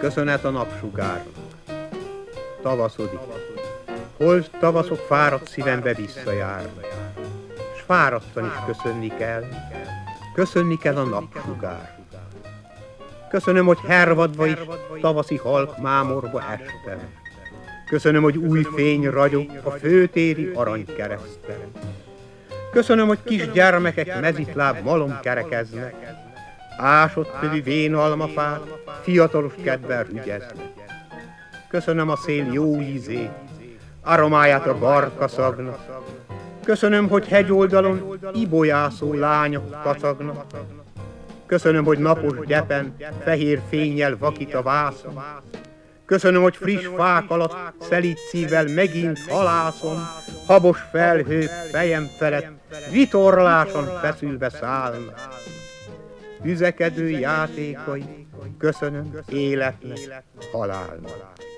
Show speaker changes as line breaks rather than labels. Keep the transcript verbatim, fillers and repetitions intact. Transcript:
Köszönet a napsugárnak. Tavaszodik. Holt tavaszok fáradt szívembe visszajárnak. S fáradtan is köszönni kell. Köszönni kell a napsugár. Köszönöm, hogy hervadva is tavaszi halk mámorba estem. Köszönöm, hogy új fény ragyog a főtéri aranykereszten. Köszönöm, hogy kisgyermekek mezitláb malom kerekeznek. Ásott tövi vénalmafát fiatalos kedvel rügyeznek. Köszönöm a szél jó ízét, aromáját a barka szagnak. Köszönöm, hogy hegyoldalon ibolyászó lányok kacagnak. Köszönöm, hogy napos gyepen fehér fénnyel vakít a vászon. Köszönöm, hogy friss fák alatt szelíd szívvel megint halászom, habos felhők fejem felett vitorláson feszülve szállnak. Üzekedő játékai köszönöm életnek, halálnak.